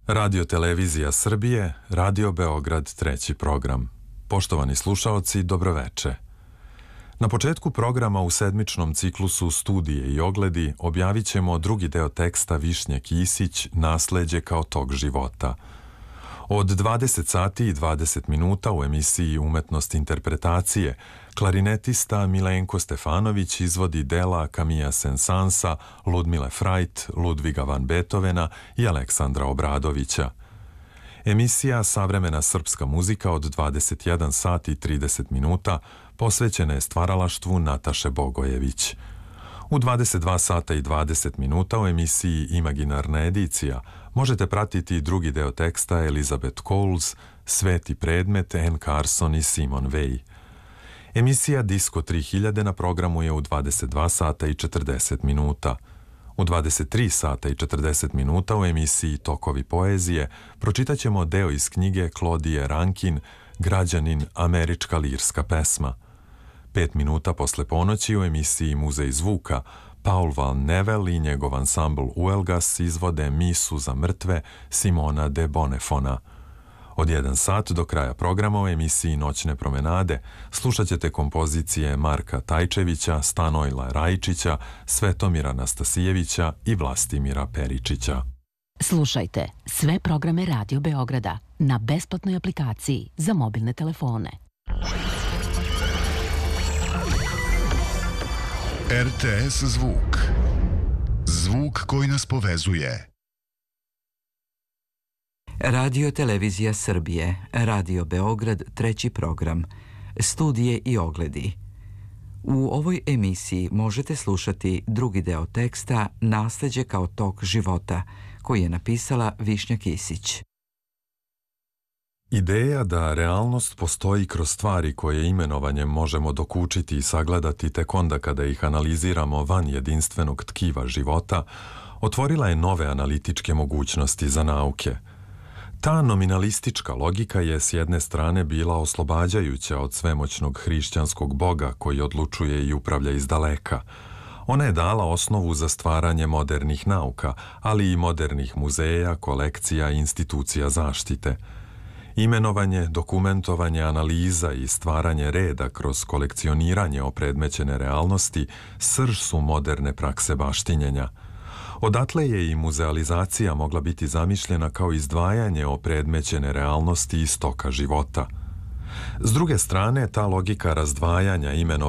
Radio Televizija Srbije, Radio Beograd, treći program. Poštovani slušaoci, dobroveče. Na početku programa u sedmičnom ciklusu Studije i ogledi objavit ćemo drugi deo teksta Višnje Kisić, Nasleđe kao tok života. Od 20 sati i 20 minuta u emisiji Umetnost interpretacije klarinetista Milenko Stefanović izvodi dela Camilla Saint-Saënsa, Ludmile Freit, Ludviga van Beethovena i Aleksandra Obradovića. Emisija Savremena srpska muzika od 21 sati i 30 minuta posvećena je stvaralaštvu Nataše Bogojević. U 22 sata i 20 minuta u emisiji Imaginarna edicija možete pratiti drugi deo teksta Elizabeth Coles, Sveti predmet, Anne Carson i Simon Weil. Emisija Disco 3000 na programu je u 22 sata i 40 minuta. U 23 sata i 40 minuta u emisiji Tokovi poezije pročitat ćemo deo iz knjige Claudije Rankin, Građanin, američka lirska pesma. 5 minuta posle ponoći u emisiji Muzej zvuka Paul Van Nevel i njegov ansambl Uelgas izvode Misu za mrtve Simona de Bonefona. Od 1 sat do kraja programa u emisiji Noćne promenade slušat ćete kompozicije Marka Tajčevića, Stanojla Rajčića, Svetomira Nastasijevića i Vlastimira Peričića. Slušajte sve programe Radio Beograda na besplatnoj aplikaciji za mobilne telefone. RTS zvuk. Zvuk koji nas povezuje. Radio Televizija Srbije, Radio Beograd, treći program, Studije i ogledi. U ovoj emisiji možete slušati drugi deo teksta Nasleđe kao tok života, koji je napisala Višnja Kisić. Ideja da realnost postoji kroz stvari koje imenovanjem možemo dokučiti i sagledati tek onda kada ih analiziramo van jedinstvenog tkiva života, otvorila je nove analitičke mogućnosti za nauke. Ta nominalistička logika je s jedne strane bila oslobađajuća od svemoćnog hrišćanskog boga koji odlučuje i upravlja iz daleka. Ona je dala osnovu za stvaranje modernih nauka, ali i modernih muzeja, kolekcija i institucija zaštite. Imenovanje, dokumentovanje, analiza i stvaranje reda kroz kolekcioniranje opredmećene realnosti srž su moderne prakse baštinjenja. Odatle je i muzealizacija mogla biti zamišljena kao izdvajanje opredmećene realnosti iz toka života. S druge strane, ta logika razdvajanja imenovanja